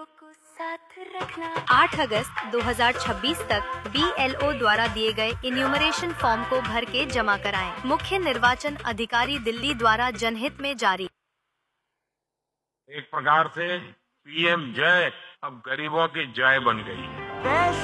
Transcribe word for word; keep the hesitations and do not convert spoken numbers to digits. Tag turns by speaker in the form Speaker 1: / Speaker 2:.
Speaker 1: को साथ रखना। आठ अगस्त दो हज़ार छब्बीस तक बी एल ओ द्वारा दिए गए इन्यूमरेशन फॉर्म को भर के जमा कराएं। मुख्य निर्वाचन अधिकारी दिल्ली द्वारा जनहित में जारी।
Speaker 2: एक प्रकार से पी एम जय अब गरीबों की जय बन गई है।